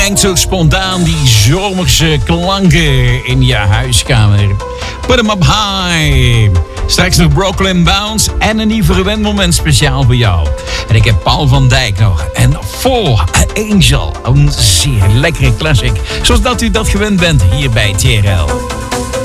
Brengt zo spontaan die zomerse klanken in je huiskamer. Put 'em up high. Straks nog Brooklyn Bounce en een nieuw verwend moment speciaal voor jou. En ik heb Paul van Dijk nog. En For Angel, een zeer lekkere classic. Zoals dat u dat gewend bent hier bij TRL.